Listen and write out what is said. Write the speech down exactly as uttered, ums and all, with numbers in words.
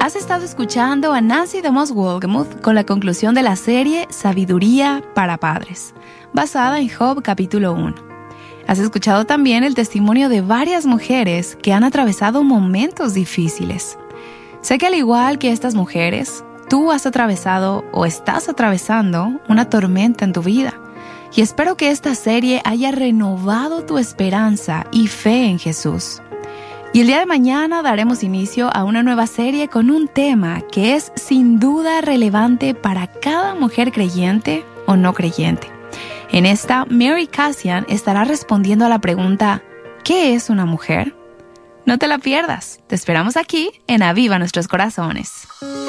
Has estado escuchando a Nancy DeMoss Wolgemuth con la conclusión de la serie Sabiduría para Padres, basada en Job capítulo uno. Has escuchado también el testimonio de varias mujeres que han atravesado momentos difíciles. Sé que al igual que estas mujeres, tú has atravesado o estás atravesando una tormenta en tu vida. Y espero que esta serie haya renovado tu esperanza y fe en Jesús. Y el día de mañana daremos inicio a una nueva serie con un tema que es sin duda relevante para cada mujer creyente o no creyente. En esta, Mary Cassian estará respondiendo a la pregunta, ¿qué es una mujer? No te la pierdas, te esperamos aquí en Aviva Nuestros Corazones.